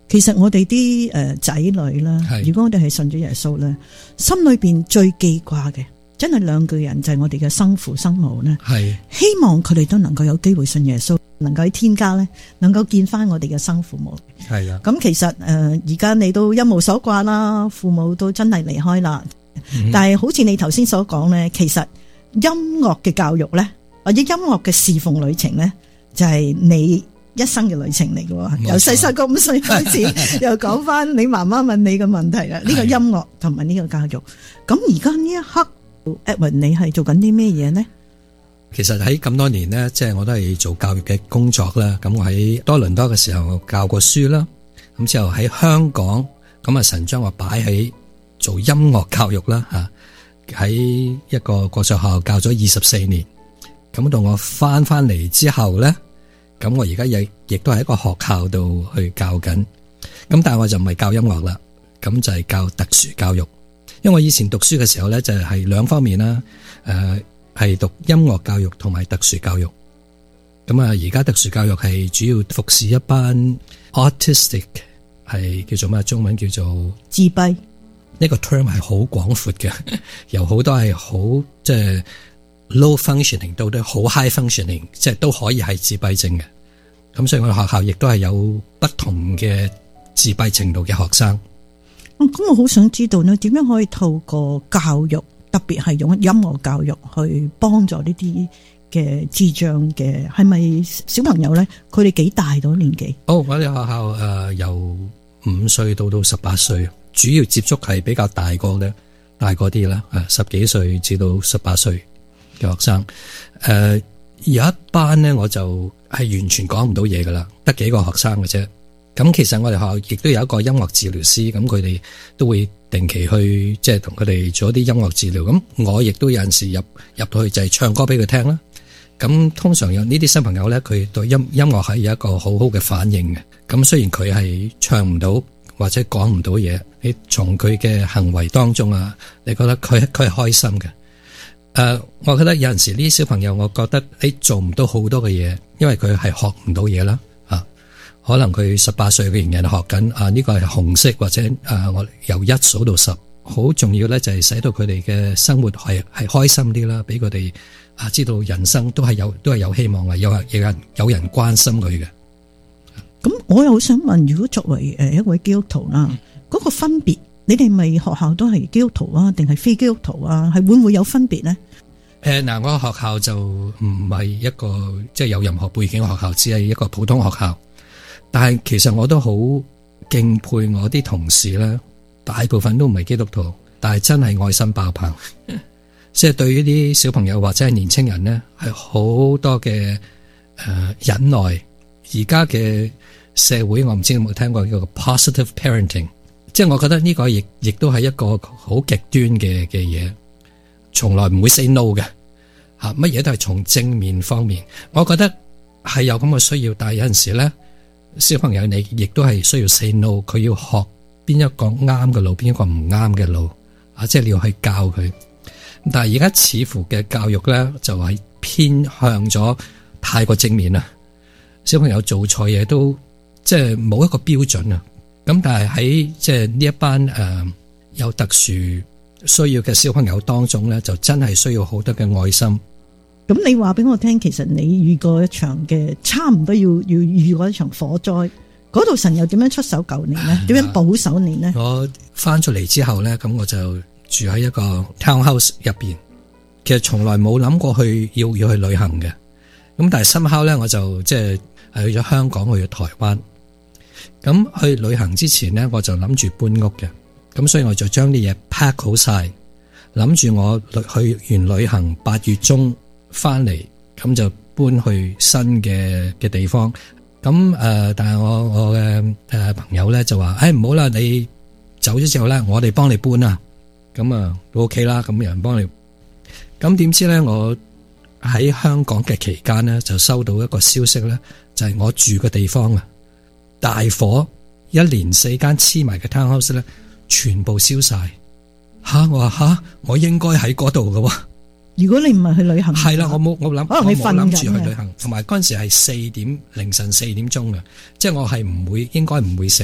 其實我哋啲仔女啦，如果我哋係信咗耶穌咧，心裏邊最記掛嘅，真係兩句人就係我哋嘅生父生母咧。係希望佢哋都能夠有機會信耶穌，能夠喺天家咧，能夠見翻我哋嘅生父母。係啊，咁其實而家你都一無所掛啦，父母都真係離開啦。但係好似你頭先所講咧，其實音樂嘅教育咧，或者音樂嘅侍奉旅程咧，就係你一生嘅旅程嚟嘅。由細個5歲開始，又講翻你媽媽問你嘅問題啦。呢個音樂同埋呢個教育，咁而家呢一刻 Edwin 你係做緊啲咩嘢呢？ 其實喺咁多年呢，即係我都係做教育嘅工作啦。咁我喺多倫多嘅時候教過書啦，咁之後喺香港，咁啊神將我擺喺做音樂教育啦，喺一個國際學校教咗24年。咁到我翻嚟之後咧，咁我而家亦都喺一個學校度去教緊。咁但係我就唔係教音樂啦，咁就係教特殊教育。因為我以前讀書嘅時候咧，就係兩方面啦，係讀音樂教育同埋特殊教育。咁啊，而家特殊教育係主要服侍一班 autistic， 係叫做咩？中文叫做自閉。呢個 term 係好廣闊嘅，由好多係好即係 low functioning 到都好 high functioning， 即係都可以係自閉症嘅。咁所以我哋學校亦都係有不同嘅自閉程度嘅學生。 咁我好想知道呢，點樣可以透過教育，特別係用音樂教育去幫助呢啲嘅智障嘅，係咪小朋友咧？佢哋幾大到年紀？我哋學校由5歲到18歲。主要接觸係比較大個啲啦，10幾歲至到18歲嘅學生。有一班呢，我就係完全講唔到嘢噶啦，得幾個學生嘅啫。咁其實我哋學校亦都有一個音樂治療師，咁佢哋都會定期去即係同佢哋做一啲音樂治療。咁我亦都有陣時入到去就係唱歌俾佢聽啦。咁通常有呢啲新朋友咧，佢對音樂係有一個好好嘅反應嘅。咁雖然佢係唱唔到或者講唔到嘢，你從佢嘅行為當中啊，你覺得佢係開心嘅。我覺得有陣時呢啲小朋友，我覺得你做唔到好多嘅嘢，因為佢係學唔到嘢啦。可能佢18歲嘅仍然學緊呢個係紅色，或者我由1數到10，好重要咧就係使到佢哋嘅生活係開心啲啦，俾佢哋知道人生都係有希望嘅，有人關心佢嘅。 咁我又好想問，如果作為一位基督徒啦，嗰個分別，你哋咪學校都係基督徒啊，定係非基督徒啊？係會唔會有分別呢？ 我學校就唔係一個即係有任何背景嘅學校，只係一個普通學校。但係其實我都好敬佩我啲同事啦，大部分都唔係基督徒，但係真係愛心爆棚，即係對於啲小朋友或者係年青人呢，係好多嘅忍耐。而家嘅社會，我唔知你有冇聽過叫做 positive parenting， 即係我覺得呢個亦都係一個好極端嘅嘢，從來唔會 say no 嘅，乜嘢都係從正面方面。我覺得係有咁嘅需要，但係有陣時咧，小朋友你亦都係需要 say no， 佢要學邊一個啱嘅路，邊一個唔啱嘅路，即係你要去教佢。但係而家似乎嘅教育咧，就係偏向咗太過正面啦。小朋友做錯嘢都即係冇一個標準啊！咁但係喺即係呢一班有特殊需要嘅小朋友當中咧，就真係需要好多嘅愛心。 咁你話俾我聽，其實你遇過一場嘅差唔多要遇過一場火災，嗰度神又點樣出手救你呢？點樣保守你呢？ 我翻出嚟之後咧，咁我就住喺一個 townhouse 入邊，其實從來冇諗過要去旅行嘅。咁但係somehow咧，我就即係去咗香港，去咗台灣。咁去旅行之前呢，我就諗住搬屋嘅。咁所以我就將啲嘢 pack 好晒，諗住我去完旅行8月中翻嚟，咁就搬去新嘅地方。咁但係我嘅朋友咧就話：唔好啦，你走咗之後咧，我哋幫你搬啦。咁都 OK 啦，咁有人幫你。咁點知咧，我喺香港嘅期間呢，就收到一個消息咧，就係我住嘅地方大火，一連4間黐埋嘅 townhouse 咧，全部燒晒。我話我應該喺嗰度㗎喎。如果你唔係去旅行，係啦，我冇諗，可能你瞓緊住去旅行，同埋嗰陣時係凌晨4點鐘嘅，即係我係應該唔會醒。